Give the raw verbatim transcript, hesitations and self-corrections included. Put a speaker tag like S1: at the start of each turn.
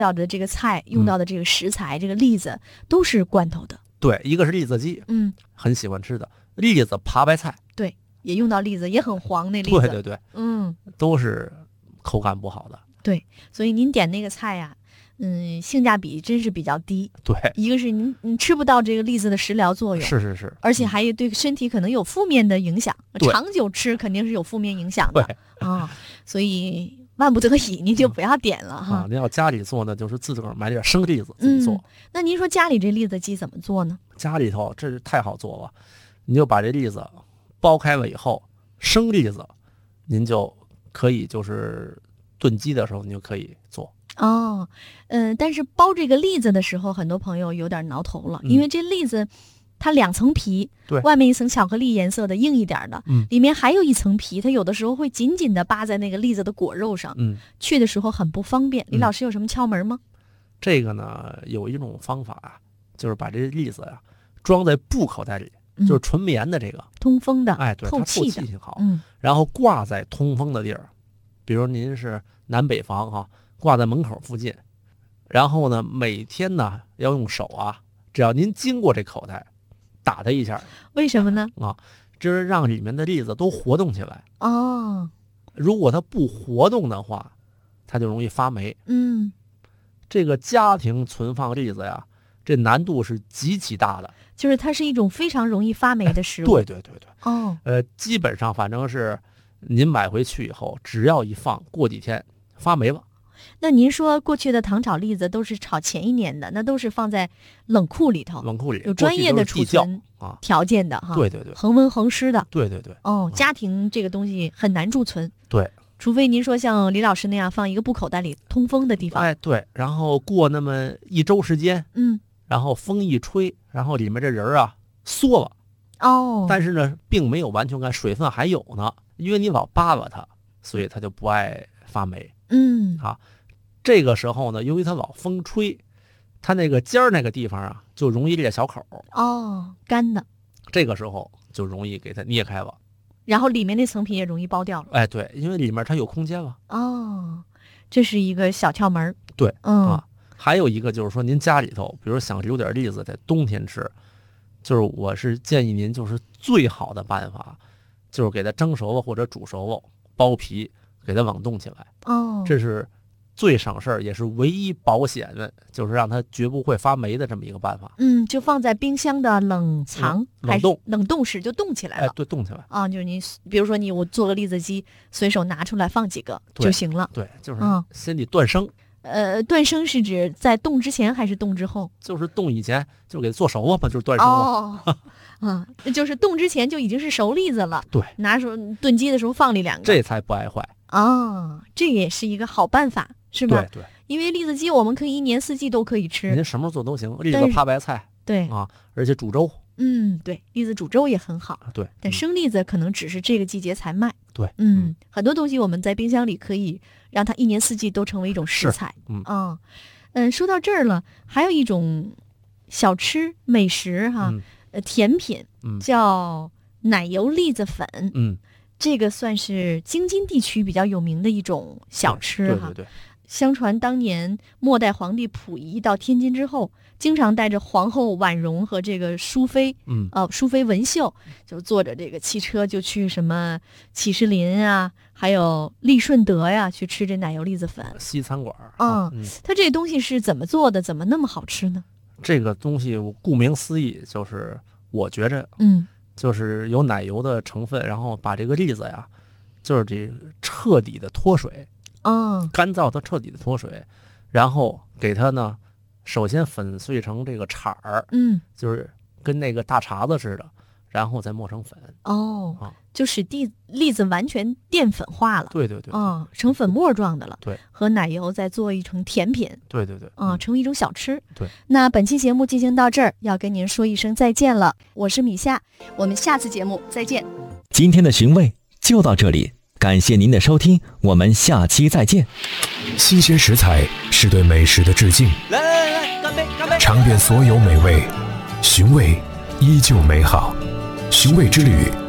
S1: 到的这个菜用到的这个食材、嗯、这个栗子都是罐头的。
S2: 对，一个是栗子鸡，
S1: 嗯，
S2: 很喜欢吃的栗子爬白菜，
S1: 对，也用到栗子，也很黄那栗子，
S2: 对对对，
S1: 嗯，
S2: 都是口感不好的。
S1: 对，所以您点那个菜呀、啊，嗯，性价比真是比较低。
S2: 对，
S1: 一个是您你吃不到这个栗子的食疗作用，
S2: 是是是，
S1: 而且还有对身体可能有负面的影响，长久吃肯定是有负面影响的。
S2: 对
S1: 啊、哦，所以万不得已您就不要点了、嗯、哈。
S2: 啊，您要家里做呢，就是自个儿买点生栗子自己做、嗯。
S1: 那您说家里这栗子鸡怎么做呢？
S2: 家里头这是太好做了，你就把这栗子剥开了以后，生栗子，您就可以就是炖鸡的时候，你就可以做。
S1: 哦，嗯、呃，但是剥这个栗子的时候，很多朋友有点挠头了，嗯、因为这栗子它两层皮，
S2: 对，
S1: 外面一层巧克力颜色的硬一点的，
S2: 嗯，
S1: 里面还有一层皮，它有的时候会紧紧的扒在那个栗子的果肉上，
S2: 嗯，
S1: 去的时候很不方便。李老师有什么窍门吗？
S2: 嗯、这个呢，有一种方法啊，就是把这栗子呀、啊、装在布口袋里。就是纯棉的这个、
S1: 嗯、通风的，
S2: 哎，对，
S1: 透气的，
S2: 它透气性好。
S1: 嗯，
S2: 然后挂在通风的地儿，比如您是南北房哈、啊，挂在门口附近。然后呢，每天呢要用手啊，只要您经过这口袋，打它一下。
S1: 为什么呢？
S2: 啊，这是让里面的栗子都活动起来。
S1: 哦，
S2: 如果它不活动的话，它就容易发霉。
S1: 嗯，
S2: 这个家庭存放栗子呀，这难度是极其大的。
S1: 就是它是一种非常容易发霉的食物。
S2: 对对对对。
S1: 哦。
S2: 呃，基本上反正是您买回去以后，只要一放，过几天发霉了。
S1: 那您说过去的糖炒栗子都是炒前一年的，那都是放在冷库里头，
S2: 冷库里
S1: 有专业的储存条件的哈。
S2: 对对对，
S1: 恒温恒湿的。
S2: 对对对。
S1: 哦，家庭这个东西很难贮存。
S2: 对。
S1: 除非您说像李老师那样放一个布口袋里通风的地方。
S2: 哎，对，然后过那么一周时间，
S1: 嗯。
S2: 然后风一吹，然后里面这人啊缩了，
S1: 哦，
S2: 但是呢，并没有完全干，水分还有呢，因为你老扒拉它，所以它就不爱发霉。
S1: 嗯，
S2: 啊，这个时候呢，由于它老风吹，它那个尖儿那个地方啊，就容易裂小口。
S1: 哦，干的。
S2: 这个时候就容易给它捏开了，
S1: 然后里面那层皮也容易剥掉了。
S2: 哎，对，因为里面它有空间了。
S1: 哦，这是一个小窍门。
S2: 对，
S1: 嗯。
S2: 啊。还有一个就是说，您家里头，比如想留点栗子在冬天吃，就是我是建议您，就是最好的办法，就是给它蒸熟了或者煮熟了，剥皮给它冷冻起来。
S1: 哦，
S2: 这是最省事儿，也是唯一保险的，就是让它绝不会发霉的这么一个办法。
S1: 嗯，就放在冰箱的冷藏、
S2: 嗯、冷冻
S1: 冷冻室就冻起来了。
S2: 哎，对，冻起来
S1: 啊，就是你比如说你我做个栗子鸡，随手拿出来放几个就行了。
S2: 对，就是先得断生。
S1: 呃，断生是指在冻之前还是冻之后？
S2: 就是冻以前就给它做熟了嘛，就是断生了。
S1: 哦，啊，就是冻之前就已经是熟栗子了。
S2: 对，
S1: 拿时候炖鸡的时候放里两个，
S2: 这才不爱坏。
S1: 啊，这也是一个好办法，是吧？
S2: 对对。
S1: 因为栗子鸡我们可以一年四季都可以吃，
S2: 您什么时候做都行。栗子趴白菜，
S1: 对
S2: 啊，而且煮粥。
S1: 嗯，对，栗子煮粥也很好。
S2: 对，
S1: 但生栗子可能只是这个季节才卖。
S2: 对，
S1: 嗯，嗯很多东西我们在冰箱里可以让它一年四季都成为一种食材。
S2: 嗯
S1: 嗯嗯，说到这儿了，还有一种小吃美食哈，
S2: 嗯、
S1: 呃，甜品、
S2: 嗯、
S1: 叫奶油栗子粉。
S2: 嗯，
S1: 这个算是京津地区比较有名的一种小吃哈。
S2: 对对对。
S1: 相传当年末代皇帝溥仪到天津之后，经常带着皇后婉容和这个淑妃，
S2: 嗯，
S1: 呃，淑妃文秀，就坐着这个汽车就去什么启士林啊，还有利顺德呀，去吃这奶油栗子粉。
S2: 西餐馆。
S1: 嗯，
S2: 嗯
S1: 它这东西是怎么做的？怎么那么好吃呢？
S2: 这个东西顾名思义，就是我觉着，
S1: 嗯，
S2: 就是有奶油的成分，然后把这个栗子呀，就是这彻底的脱水。
S1: 嗯，
S2: 干燥它彻底的脱水，然后给它呢，首先粉碎成这个铲儿，
S1: 嗯，
S2: 就是跟那个大碴子似的，然后再磨成粉。
S1: 哦，
S2: 啊，
S1: 就使地栗子完全淀粉化了。
S2: 对对对。
S1: 哦，成粉末状的了。
S2: 对。
S1: 和奶油再做一成甜品。
S2: 对对对。
S1: 啊、嗯，成为一种小吃。
S2: 对。
S1: 那本期节目进行到这儿，要跟您说一声再见了。我是米夏，我们下次节目再见。
S3: 今天的寻味就到这里。感谢您的收听，我们下期再见。
S4: 新鲜食材是对美食的致敬，
S5: 来来来，干杯干杯！
S4: 尝遍所有美味，寻味依旧美好。寻味之旅，